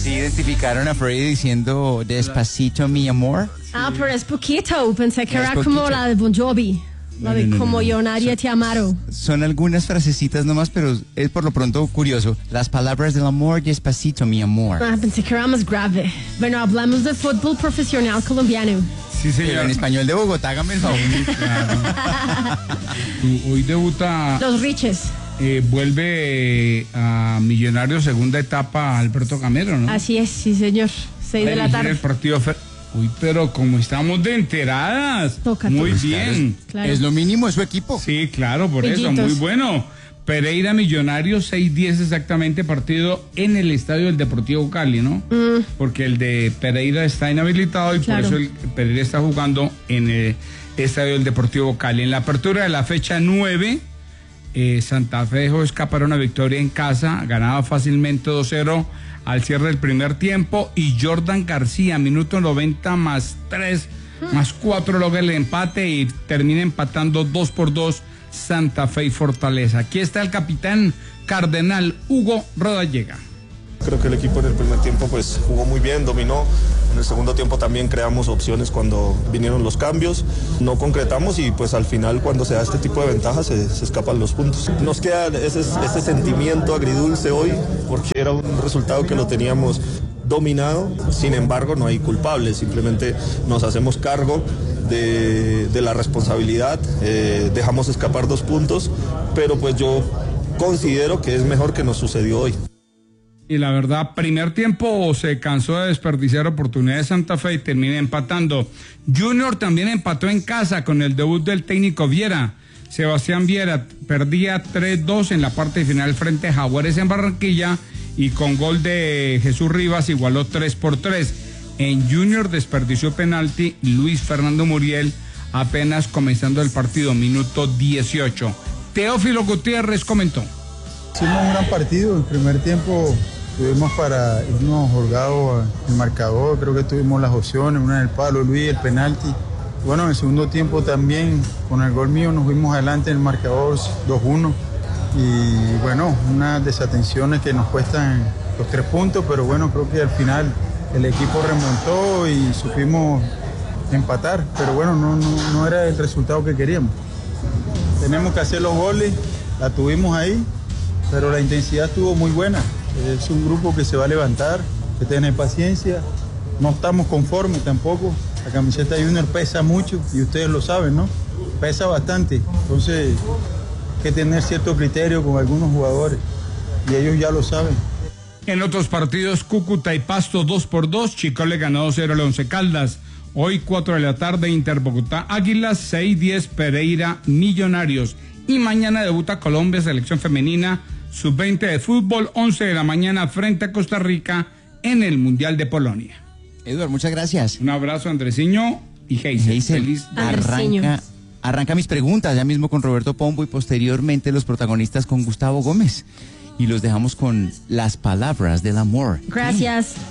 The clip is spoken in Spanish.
Sí, identificaron a Freddy diciendo despacito, mi amor. Ah, pero es poquito. Pensé que Es era poquito. como la de Bon Jovi. La de No. como yo nadie te amaro. Son algunas frasecitas nomás, pero es por lo pronto curioso. Las palabras del amor, despacito, mi amor. Ah, pensé que era más grave. Bueno, hablamos de fútbol profesional colombiano. Sí, Pero señor. en español de Bogotá, hágame el favor. Hoy debuta, Los Riches. vuelve a Millonarios segunda etapa Alberto Gamero, ¿no? Así es, sí, señor. 6 de la Dirigir tarde. el partido Uy, pero como estamos de enteradas. Toca. Muy bien. Claro. Es lo mínimo, es su equipo. Sí, claro, por eso, Pillitos. muy bueno. Pereira Millonarios, 6:10 exactamente, partido en el estadio del Deportivo Cali, ¿no? Porque el de Pereira está inhabilitado y Claro. por eso el Pereira está jugando en el estadio del Deportivo Cali. En la apertura de la fecha 9, Santa Fe dejó escapar una victoria en casa, ganaba fácilmente 2-0 al cierre del primer tiempo, y Jordan García, minuto 90 más 3, más 4 logra el empate y termina empatando 2-2 Santa Fe y Fortaleza. Aquí está el capitán cardenal Hugo Rodallega. Creo que el equipo en el primer tiempo pues jugó muy bien, dominó. En el segundo tiempo también creamos opciones cuando vinieron los cambios. No concretamos y pues al final cuando se da este tipo de ventajas se escapan los puntos. Nos queda ese sentimiento agridulce hoy porque era un resultado que lo teníamos dominado. Sin embargo, no hay culpables, simplemente nos hacemos cargo de la responsabilidad. Dejamos escapar 2 puntos, pero pues yo considero que es mejor que nos sucedió hoy. Y la verdad, primer tiempo se cansó de desperdiciar oportunidades Santa Fe y termina empatando. Junior también empató en casa con el debut del técnico Viera. Sebastián Viera perdía 3-2 en la parte final frente a Jaguares en Barranquilla y con gol de Jesús Rivas igualó 3-3. En Junior desperdició penalti Luis Fernando Muriel apenas comenzando el partido, minuto 18. Teófilo Gutiérrez comentó. Hicimos un gran partido, el primer tiempo tuvimos para irnos holgados el marcador, creo que tuvimos las opciones, una en el palo, Luis, el penalti. Bueno, en el segundo tiempo también, con el gol mío nos fuimos adelante en el marcador 2-1 y bueno, unas desatenciones que nos cuestan los 3 puntos, pero bueno, creo que al final el equipo remontó y supimos empatar, pero bueno, no era el resultado que queríamos. Tenemos que hacer los goles, la tuvimos ahí, pero la intensidad estuvo muy buena. Es un grupo que se va a levantar, que tiene paciencia. No estamos conformes tampoco. La camiseta de Junior pesa mucho y ustedes lo saben, ¿no? Pesa bastante. Entonces hay que tener cierto criterio con algunos jugadores y ellos ya lo saben. En otros partidos, Cúcuta y Pasto 2-2, Chico le ganó 2-0 al Once Caldas. Hoy 4 de la tarde, Inter Bogotá Águilas, 6:10 Pereira Millonarios. Y mañana debuta Colombia, selección femenina, sub-20 de fútbol, 11 de la mañana frente a Costa Rica en el Mundial de Polonia. Eduardo, muchas gracias. Un abrazo, Andresiño y Heisel. Feliz. Arranca mis preguntas ya mismo con Roberto Pombo y posteriormente los protagonistas con Gustavo Gómez. Y los dejamos con las palabras del amor. Gracias.